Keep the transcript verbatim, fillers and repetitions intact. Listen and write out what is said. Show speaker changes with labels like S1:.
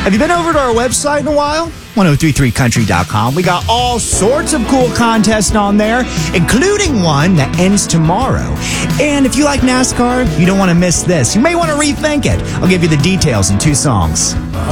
S1: Have you been over to our website in a while? ten thirty-three country dot com. We got all sorts of cool contests on there, including one that ends tomorrow. And if you like NASCAR, you don't want to miss this. You may want to rethink it. I'll give you the details in two songs.